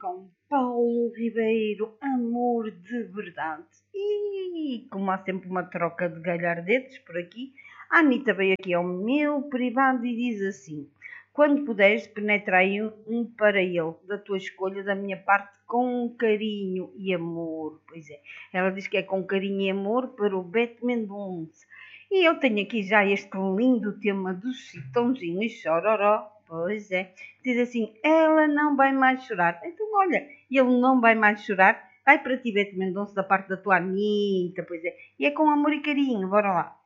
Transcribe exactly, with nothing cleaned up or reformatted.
com Paulo Ribeiro, amor de verdade. E como há sempre uma troca de galhardetes por aqui, a Anitta veio aqui ao meu privado e diz assim: quando puderes, penetra aí um para ele, da tua escolha, da minha parte, com carinho e amor. Pois é, ela diz que é com carinho e amor para o Beto Mendonça. E eu tenho aqui já este lindo tema do Chitãozinho e Chororó. Pois é, diz assim, ela não vai mais chorar. Então, olha, ele não vai mais chorar. Vai para ti, Beto Mendonça, da parte da tua Anitta, pois é. E é com amor e carinho, bora lá.